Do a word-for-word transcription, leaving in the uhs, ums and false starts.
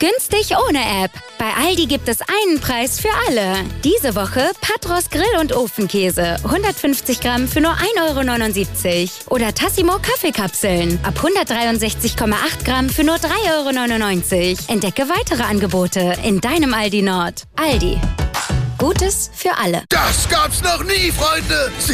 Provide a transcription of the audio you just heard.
Günstig ohne App. Bei Aldi gibt es einen Preis für alle. Diese Woche Patros Grill- und Ofenkäse. hundertfünfzig Gramm für nur ein Euro neunundsiebzig. Oder Tassimo Kaffeekapseln. Ab hundertdreiundsechzig Komma acht Gramm für nur drei Euro neunundneunzig. Entdecke weitere Angebote in deinem Aldi Nord. Aldi. Gutes für alle. Das gab's noch nie, Freunde!